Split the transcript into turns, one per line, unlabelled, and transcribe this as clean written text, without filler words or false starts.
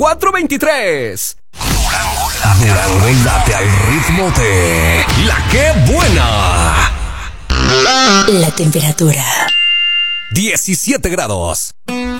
423.
Durango late al ritmo de La Que Buena.
La temperatura
17 grados.